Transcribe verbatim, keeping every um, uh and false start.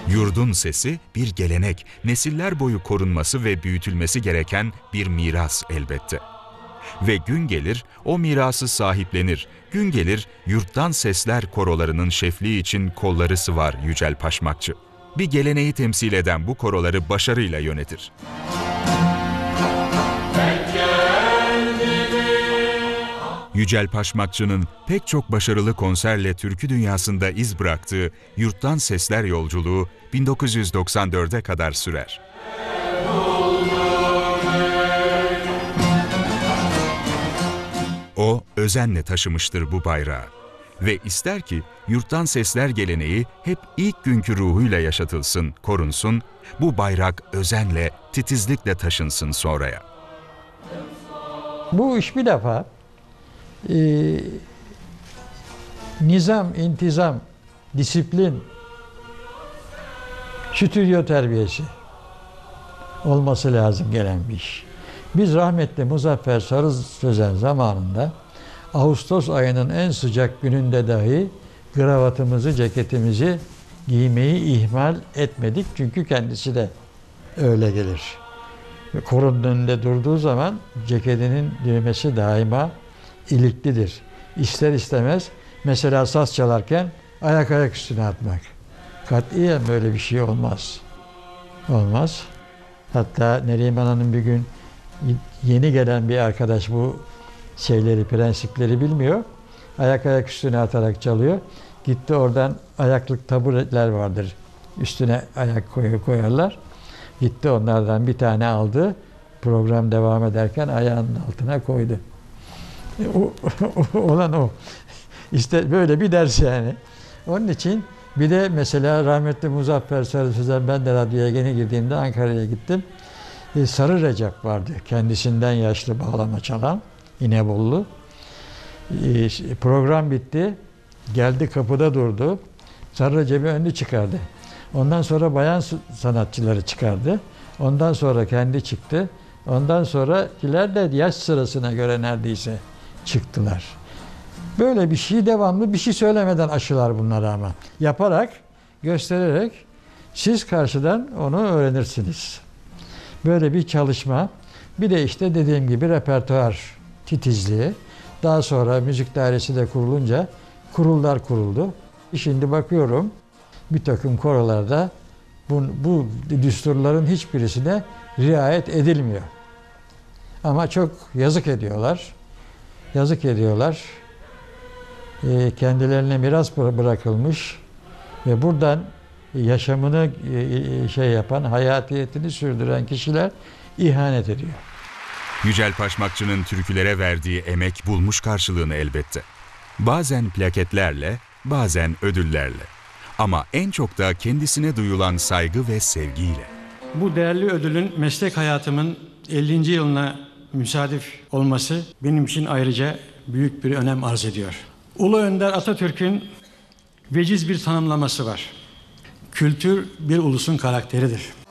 Yurdun sesi bir gelenek, nesiller boyu korunması ve büyütülmesi gereken bir miras elbette. Ve gün gelir, o mirası sahiplenir. Gün gelir, Yurttan Sesler korolarının şefliği için kolları sıvar Yücel Paşmakçı. Bir geleneği temsil eden bu koroları başarıyla yönetir. Yücel Paşmakçı'nın pek çok başarılı konserle türkü dünyasında iz bıraktığı Yurttan Sesler yolculuğu bin dokuz yüz doksan dörde kadar sürer. O, özenle taşımıştır bu bayrağı ve ister ki Yurttan Sesler geleneği hep ilk günkü ruhuyla yaşatılsın, korunsun, bu bayrak özenle, titizlikle taşınsın sonraya. Bu iş bir defa e, nizam, intizam, disiplin, stüdyo terbiyesi olması lazım gelen bir iş. Biz rahmetli Muzaffer Sarı Sözen zamanında Ağustos ayının en sıcak gününde dahi kravatımızı, ceketimizi giymeyi ihmal etmedik. Çünkü kendisi de öyle gelir. Koronun önünde durduğu zaman ceketinin düğmesi daima iliklidir. İster istemez mesela saz çalarken ayak ayak üstüne atmak. Katiyen böyle bir şey olmaz. Olmaz. Hatta Neriman Hanım bir gün yeni gelen bir arkadaş bu şeyleri, prensipleri bilmiyor. Ayak ayak üstüne atarak çalıyor. Gitti oradan ayaklık taburetler vardır. Üstüne ayak koy koyarlar. Gitti onlardan bir tane aldı. Program devam ederken ayağının altına koydu. O, o, olan o. İşte böyle bir ders yani. Onun için bir de mesela rahmetli Muzaffer Sarı Sözen, ben de radyoya yeni girdiğimde Ankara'ya gittim. E, Sarı Recep vardı. Kendisinden yaşlı bağlama çalan. İnebollu. E, program bitti. Geldi kapıda durdu. Sarı Recep'i önlü çıkardı. Ondan sonra bayan sanatçıları çıkardı. Ondan sonra kendi çıktı. Ondan sonrakiler de yaş sırasına göre neredeyse çıktılar. Böyle bir şey devamlı bir şey söylemeden aşılar bunları ama. Yaparak, göstererek siz karşıdan onu öğrenirsiniz. Böyle bir çalışma. Bir de işte dediğim gibi repertuar titizliği. Daha sonra müzik dairesi de kurulunca kurullar kuruldu. Şimdi bakıyorum bir takım korolarda bu, bu düsturların hiçbirisine riayet edilmiyor. Ama çok yazık ediyorlar. Yazık ediyorlar. E, kendilerine miras bırakılmış ve buradan yaşamını e, şey yapan, hayatiyetini sürdüren kişiler ihanet ediyor. Yücel Paşmakçı'nın türkülere verdiği emek bulmuş karşılığını elbette. Bazen plaketlerle, bazen ödüllerle. Ama en çok da kendisine duyulan saygı ve sevgiyle. Bu değerli ödülün meslek hayatımın ellinci yılına müsadif olması benim için ayrıca büyük bir önem arz ediyor. Ulu Önder Atatürk'ün veciz bir tanımlaması var. Kültür bir ulusun karakteridir.